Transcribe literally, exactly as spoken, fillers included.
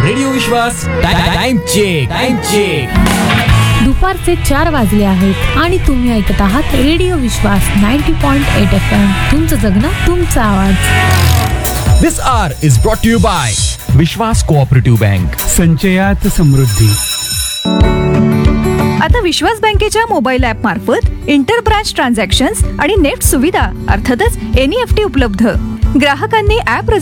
Radio विश्वास time check time check. दुपारचे चार वाजले आहेत आणि तुम्ही ऐकत आहात रेडिओ विश्वास नव्वद पॉइंट आठ एफ एम. तुमचं जगणं तुमचा आवाज. दिस R is brought you bye Vishwas cooperative bank. संचयात समृद्धी. आता विश्वास बँकेच्या मोबाईल ऍप मार्फत इंटर ब्रांच ट्रान्झॅक्शन्स आणि नेट सुविधा अर्थातच एन ई एफ टी उपलब्ध. ग्राहकांनी ऍप